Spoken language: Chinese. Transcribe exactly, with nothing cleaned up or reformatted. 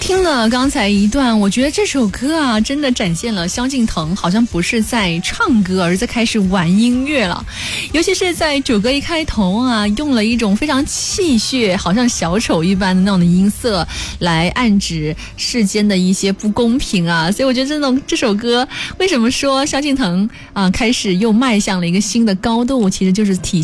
听了刚才一段，我觉得这首歌啊，真的展现了萧敬腾好像不是在唱歌，而是在开始玩音乐了。尤其是在主歌一开头啊，用了一种非常气血，好像小丑一般的那种的音色，来暗指世间的一些不公平啊。所以我觉得这种这首歌，为什么说萧敬腾啊开始又迈向了一个新的高度，其实就是体